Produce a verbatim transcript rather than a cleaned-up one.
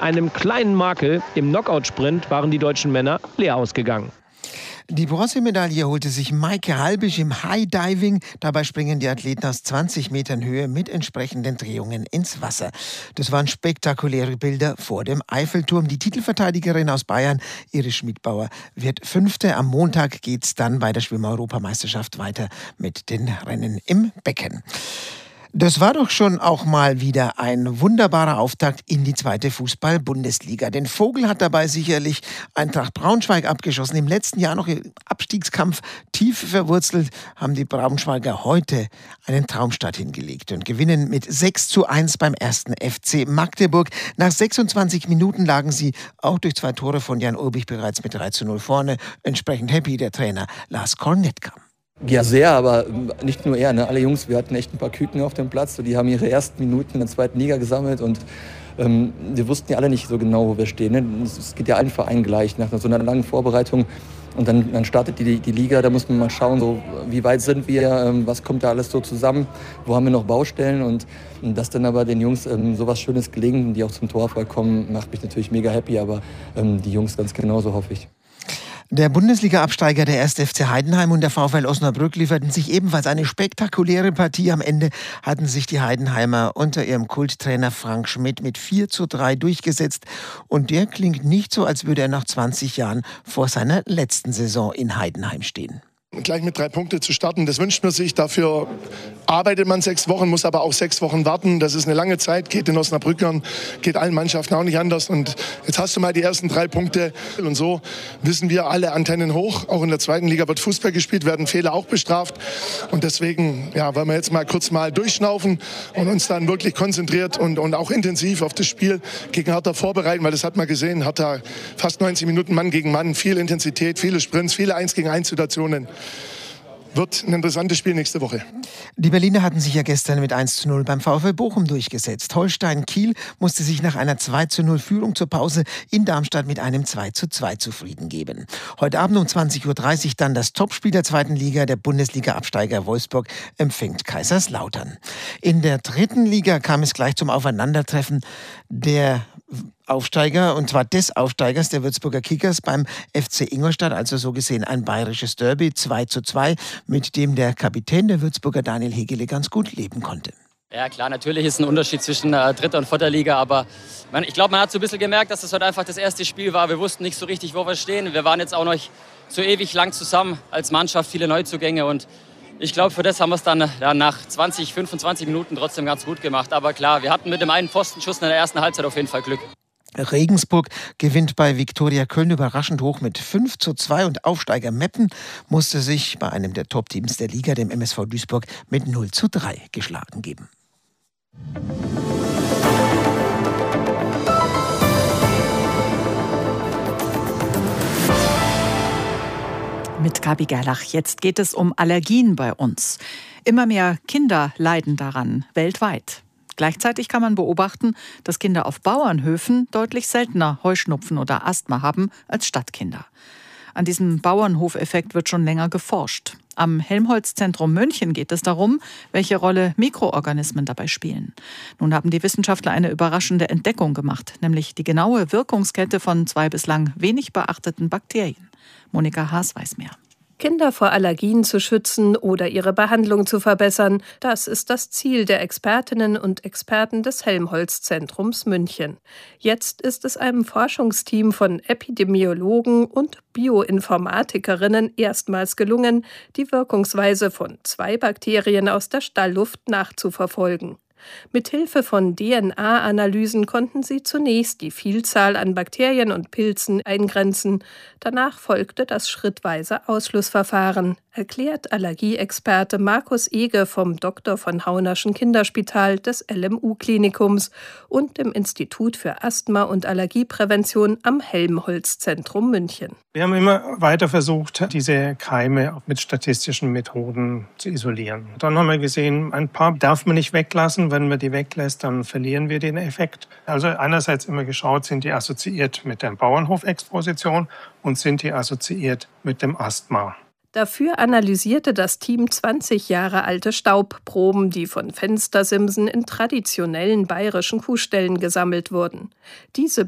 Mit einem kleinen Makel im Knockout-Sprint waren die deutschen Männer leer ausgegangen. Die Bronzemedaille holte sich Maike Halbisch im High Diving. Dabei springen die Athleten aus zwanzig Metern Höhe mit entsprechenden Drehungen ins Wasser. Das waren spektakuläre Bilder vor dem Eiffelturm. Die Titelverteidigerin aus Bayern, Iris Schmidbauer, wird Fünfte. Am Montag geht's dann bei der Schwimm-Europameisterschaft weiter mit den Rennen im Becken. Das war doch schon auch mal wieder ein wunderbarer Auftakt in die zweite Fußball-Bundesliga. Den Vogel hat dabei sicherlich Eintracht Braunschweig abgeschossen. Im letzten Jahr noch im Abstiegskampf tief verwurzelt, haben die Braunschweiger heute einen Traumstart hingelegt und gewinnen mit sechs zu eins beim ersten F C Magdeburg. Nach sechsundzwanzig Minuten lagen sie auch durch zwei Tore von Jan Urbich bereits mit drei zu null vorne. Entsprechend happy der Trainer Lars Kornetka. Ja, sehr, aber nicht nur er. Ne? Alle Jungs, wir hatten echt ein paar Küken auf dem Platz. Die haben ihre ersten Minuten in der zweiten Liga gesammelt und ähm, wir wussten ja alle nicht so genau, wo wir stehen. Ne? Es geht ja allen Vereinen gleich nach so einer langen Vorbereitung. Und dann, dann startet die, die Liga, da muss man mal schauen, so, wie weit sind wir, ähm, was kommt da alles so zusammen, wo haben wir noch Baustellen. Und, und dass dann aber den Jungs ähm, so was Schönes gelingt, die auch zum Torerfolg kommen, macht mich natürlich mega happy, aber ähm, die Jungs ganz genauso, hoffe ich. Der Bundesliga-Absteiger, der erste F C Heidenheim und der VfL Osnabrück lieferten sich ebenfalls eine spektakuläre Partie. Am Ende hatten sich die Heidenheimer unter ihrem Kulttrainer Frank Schmidt mit vier zu drei durchgesetzt. Und der klingt nicht so, als würde er nach zwanzig Jahren vor seiner letzten Saison in Heidenheim stehen. Gleich mit drei Punkten zu starten, das wünscht man sich. Dafür arbeitet man sechs Wochen, muss aber auch sechs Wochen warten. Das ist eine lange Zeit, geht den Osnabrückern, geht allen Mannschaften auch nicht anders. Und jetzt hast du mal die ersten drei Punkte. Und so wissen wir alle Antennen hoch. Auch in der zweiten Liga wird Fußball gespielt, werden Fehler auch bestraft. Und deswegen ja, wollen wir jetzt mal kurz mal durchschnaufen und uns dann wirklich konzentriert und, und auch intensiv auf das Spiel gegen Hertha vorbereiten. Weil das hat man gesehen, Hertha fast neunzig Minuten Mann gegen Mann, viel Intensität, viele Sprints, viele eins gegen eins Situationen. Wird ein interessantes Spiel nächste Woche. Die Berliner hatten sich ja gestern mit eins zu null beim VfL Bochum durchgesetzt. Holstein Kiel musste sich nach einer zwei zu null Führung zur Pause in Darmstadt mit einem zwei zu zwei zufrieden geben. Heute Abend um zwanzig Uhr dreißig dann das Topspiel der zweiten Liga. Der Bundesliga-Absteiger Wolfsburg empfängt Kaiserslautern. In der dritten Liga kam es gleich zum Aufeinandertreffen der Aufsteiger, und zwar des Aufsteigers, der Würzburger Kickers beim F C Ingolstadt, also so gesehen ein bayerisches Derby, zwei zu zwei, mit dem der Kapitän der Würzburger Daniel Hegele ganz gut leben konnte. Ja klar, natürlich ist ein Unterschied zwischen äh, dritter und vierter Liga, aber man, ich glaube, man hat so ein bisschen gemerkt, dass das heute einfach das erste Spiel war. Wir wussten nicht so richtig, wo wir stehen. Wir waren jetzt auch noch so ewig lang zusammen als Mannschaft, viele Neuzugänge, und ich glaube, für das haben wir es dann ja, nach zwanzig, fünfundzwanzig Minuten trotzdem ganz gut gemacht. Aber klar, wir hatten mit dem einen Pfostenschuss in der ersten Halbzeit auf jeden Fall Glück. Regensburg gewinnt bei Viktoria Köln überraschend hoch mit fünf zu zwei und Aufsteiger Meppen musste sich bei einem der Top-Teams der Liga, dem M S V Duisburg, mit null zu drei geschlagen geben. Mit Gabi Gerlach. Jetzt geht es um Allergien bei uns. Immer mehr Kinder leiden daran, weltweit. Gleichzeitig kann man beobachten, dass Kinder auf Bauernhöfen deutlich seltener Heuschnupfen oder Asthma haben als Stadtkinder. An diesem Bauernhofeffekt wird schon länger geforscht. Am Helmholtz-Zentrum München geht es darum, welche Rolle Mikroorganismen dabei spielen. Nun haben die Wissenschaftler eine überraschende Entdeckung gemacht, nämlich die genaue Wirkungskette von zwei bislang wenig beachteten Bakterien. Monika Haas weiß mehr. Kinder vor Allergien zu schützen oder ihre Behandlung zu verbessern, das ist das Ziel der Expertinnen und Experten des Helmholtz-Zentrums München. Jetzt ist es einem Forschungsteam von Epidemiologen und Bioinformatikerinnen erstmals gelungen, die Wirkungsweise von zwei Bakterien aus der Stallluft nachzuverfolgen. Mithilfe von D N A-Analysen konnten sie zunächst die Vielzahl an Bakterien und Pilzen eingrenzen. Danach folgte das schrittweise Ausschlussverfahren, erklärt Allergieexperte Markus Ege vom Doktor von Haunerschen Kinderspital des L M U-Klinikums und dem Institut für Asthma- und Allergieprävention am Helmholtz-Zentrum München. Wir haben immer weiter versucht, diese Keime mit statistischen Methoden zu isolieren. Dann haben wir gesehen, ein paar darf man nicht weglassen. Wenn man die weglässt, dann verlieren wir den Effekt. Also einerseits immer geschaut, sind die assoziiert mit der Bauernhofexposition und sind die assoziiert mit dem Asthma. Dafür analysierte das Team zwanzig Jahre alte Staubproben, die von Fenstersimsen in traditionellen bayerischen Kuhställen gesammelt wurden. Diese